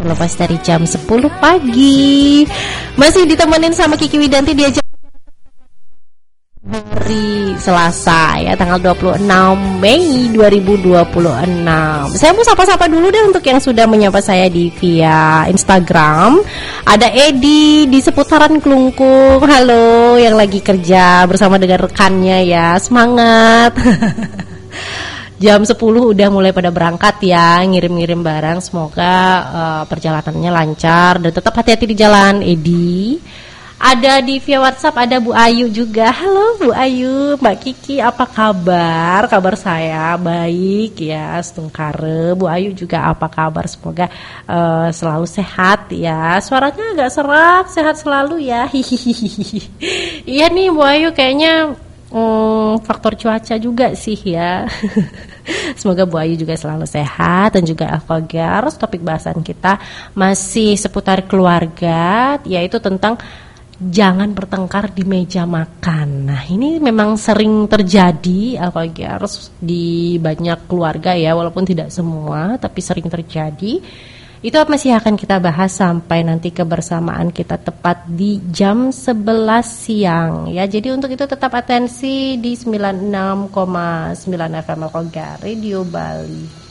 terlepas dari jam 10 pagi. Masih ditemenin sama Kiki Widanti di hari Selasa ya, tanggal 26 Mei 2026. Saya mau sapa-sapa dulu deh untuk yang sudah menyapa saya di via Instagram. Ada Edi di seputaran Kelungkung. Halo, yang lagi kerja bersama dengan rekannya ya. Semangat. Jam 10 udah mulai pada berangkat ya, ngirim-ngirim barang. Semoga perjalanannya lancar dan tetap hati-hati di jalan, Edi. Ada di via WhatsApp ada Bu Ayu juga. Halo Bu Ayu, Mbak Kiki, apa kabar? Kabar saya baik ya, setengkare. Bu Ayu juga apa kabar? Semoga selalu sehat ya. Suaranya agak serak, sehat selalu ya. Hihihi. Iya nih Bu Ayu, kayaknya faktor cuaca juga sih ya. Semoga Bu Ayu juga selalu sehat dan juga Alfagars. Topik bahasan kita masih seputar keluarga, yaitu tentang jangan bertengkar di meja makan. Nah, ini memang sering terjadi Alfagars di banyak keluarga ya, walaupun tidak semua, tapi sering terjadi. Itu masih akan kita bahas sampai nanti kebersamaan kita tepat di jam 11 siang ya. Jadi untuk itu tetap atensi di 96,9 FM Alfagars Radio Bali.